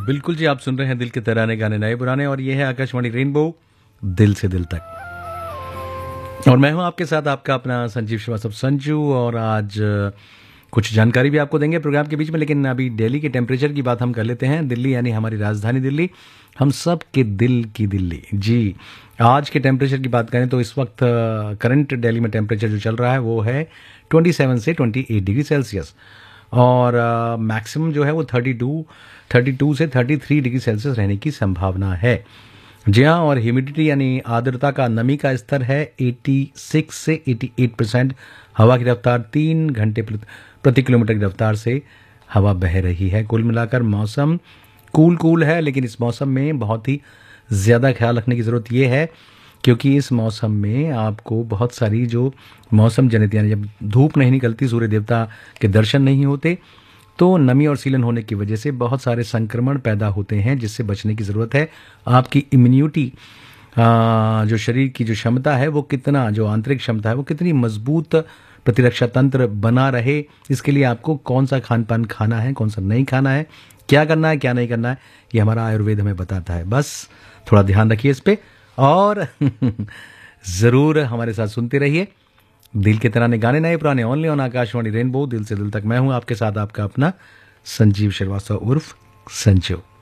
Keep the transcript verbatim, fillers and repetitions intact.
बिल्कुल जी, आप सुन रहे हैं दिल के तराने गाने नए पुराने और ये है आकाशवाणी रेनबो दिल से दिल तक। और मैं हूं आपके साथ आपका अपना संजीव श्रीवास्तव संजू। और आज अ, कुछ जानकारी भी आपको देंगे प्रोग्राम के बीच में, लेकिन अभी दिल्ली के टेम्परेचर की बात हम कर लेते हैं। दिल्ली यानी हमारी राजधानी दिल्ली, हम सब के दिल की दिल्ली जी। आज के टेम्परेचर की बात करें तो इस वक्त करंट दिल्ली में टेम्परेचर जो चल रहा है वो है सत्ताईस से अट्ठाईस डिग्री सेल्सियस। और मैक्सिमम जो है वो बत्तीस बत्तीस से तैंतीस डिग्री सेल्सियस रहने की संभावना है। जी हाँ, और ह्यूमिडिटी यानी आर्द्रता का नमी का स्तर है छियासी से अट्ठासी परसेंट। हवा की रफ्तार तीन घंटे प्रति प्रति किलोमीटर की रफ्तार से हवा बह रही है। कुल मिलाकर मौसम कूल कूल है, लेकिन इस मौसम में बहुत ही ज़्यादा ख्याल रखने की ज़रूरत ये है क्योंकि इस मौसम में आपको बहुत सारी जो मौसम जनित यानी जब धूप नहीं निकलती, सूर्य देवता के दर्शन नहीं होते, तो नमी और सीलन होने की वजह से बहुत सारे संक्रमण पैदा होते हैं, जिससे बचने की ज़रूरत है। आपकी इम्यूनिटी जो शरीर की जो क्षमता है वो कितना, जो आंतरिक क्षमता है वो कितनी मजबूत प्रतिरक्षा तंत्र बना रहे, इसके लिए आपको कौन सा खान पान खाना है, कौन सा नहीं खाना है, क्या करना है क्या नहीं करना है, ये हमारा आयुर्वेद हमें बताता है। बस थोड़ा ध्यान रखिए इस पे और ज़रूर हमारे साथ सुनते रहिए दिल के तराने गाने नए पुराने ओनली ऑन आकाशवाणी रेनबो दिल से दिल तक। मैं हूं आपके साथ आपका अपना संजीव श्रीवास्तव उर्फ संजू।